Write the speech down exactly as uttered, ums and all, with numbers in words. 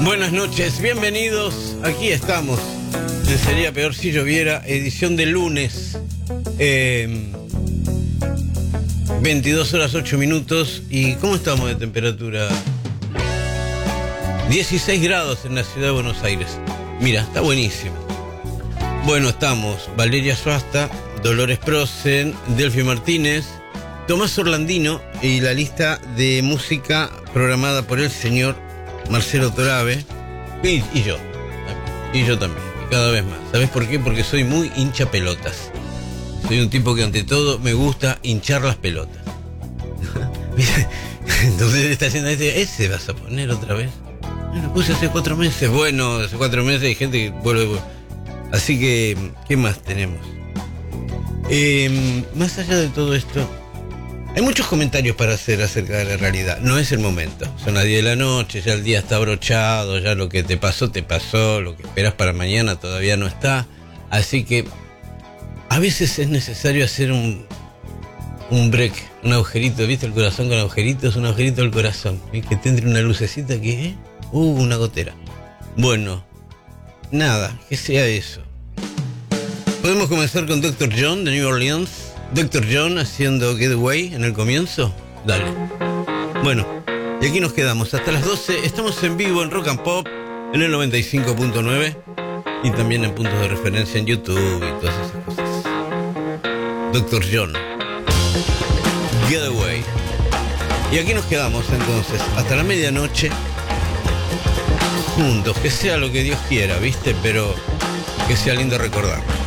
Buenas noches, bienvenidos. Aquí estamos. Sería peor si lloviera. Edición de lunes. Eh, veintidós horas ocho minutos. ¿Y cómo estamos de temperatura? dieciséis grados en la ciudad de Buenos Aires. Mira, está buenísimo. Bueno, estamos Valeria Suasta, Dolores Prosen, Delphi Martínez, Tomás Orlandino y la lista de música programada por el señor Marcelo Torabe y, y yo. Y yo también, y cada vez más. ¿Sabes por qué? Porque soy muy hincha pelotas. Soy un tipo que ante todo me gusta hinchar las pelotas. Entonces está haciendo ese, ese vas a poner otra vez. Lo puse hace cuatro meses. Bueno, hace cuatro meses hay gente que vuelve. Así que, ¿qué más tenemos? Eh, más allá de todo esto, hay muchos comentarios para hacer acerca de la realidad. No es el momento. Son las diez de la noche, ya el día está abrochado, ya lo que te pasó, te pasó, lo que esperas para mañana todavía no está. Así que a veces es necesario hacer un, un break, un agujerito. ¿Viste el corazón con agujeritos? Un agujerito al corazón. ¿Eh? Que te entre una lucecita que... ¿eh? Uh, una gotera. Bueno, nada, que sea eso. Podemos comenzar con doctor John de New Orleans. doctor John haciendo Getaway en el comienzo. Dale. Bueno, y aquí nos quedamos hasta las doce. Estamos en vivo en Rock and Pop en el noventa y cinco punto nueve y también en puntos de referencia en YouTube y todas esas cosas. doctor John, Getaway. Y aquí nos quedamos entonces hasta la medianoche juntos, que sea lo que Dios quiera, ¿viste? Pero que sea lindo recordar.